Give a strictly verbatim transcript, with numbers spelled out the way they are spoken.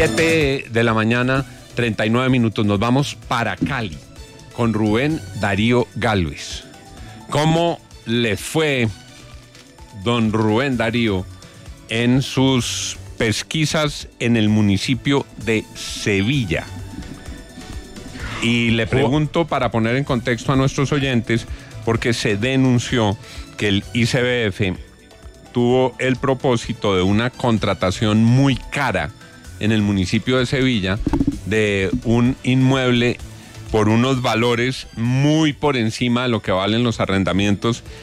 siete de la mañana, treinta y nueve minutos. Nos vamos para Cali con Rubén Darío Galvez. ¿Cómo le fue don Rubén Darío en sus pesquisas en el municipio de Sevilla? Y le pregunto para poner en contexto a nuestros oyentes, porque se denunció que el I C B F tuvo el propósito de una contratación muy cara en el municipio de Sevilla de un inmueble por unos valores muy por encima de lo que valen los arrendamientos